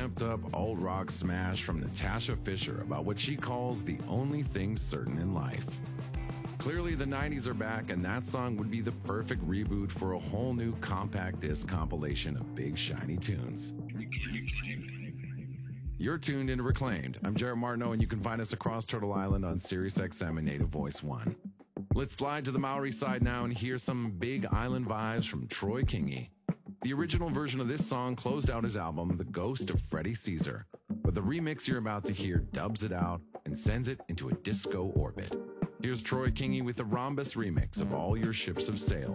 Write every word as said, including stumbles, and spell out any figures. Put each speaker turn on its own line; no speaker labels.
amped up alt rock smash from Natasha Fisher about what she calls the only thing certain in life. Clearly the nineties are back, and that song would be the perfect reboot for a whole new compact disc compilation of big shiny tunes. You're tuned into Reclaimed. I'm Jarrett Martineau, and you can find us across Turtle Island on SiriusXM and Native Voice one. Let's slide to the Maori side now and hear some big island vibes from Troy Kingi. The original version of this song closed out his album, The Ghost of Freddie Caesar, but the remix you're about to hear dubs it out and sends it into a disco orbit. Here's Troy Kingi with the Rhombus remix of All Your Ships of Sail.